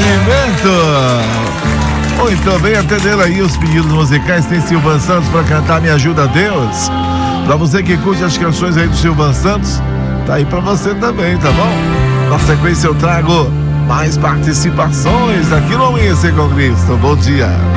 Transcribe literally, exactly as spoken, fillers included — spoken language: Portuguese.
entretenimento. Muito bem, atendendo aí os pedidos musicais, tem Silvan Santos para cantar Me Ajuda Deus. Para você que curte as canções aí do Silvan Santos, tá aí para você também, tá bom? Na sequência eu trago mais participações aqui no Amanhecer com Cristo. Bom dia.